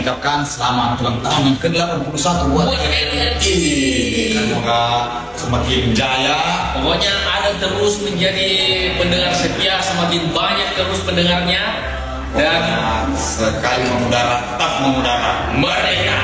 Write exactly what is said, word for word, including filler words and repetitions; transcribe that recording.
Ucapkan selamat ulang tahun yang ke delapan puluh satu buat R R I. Semoga semakin jaya. Pokoknya ada terus menjadi pendengar setia, semakin banyak terus pendengarnya. Dan sekali mengudara, tetap mengudara. Merdeka.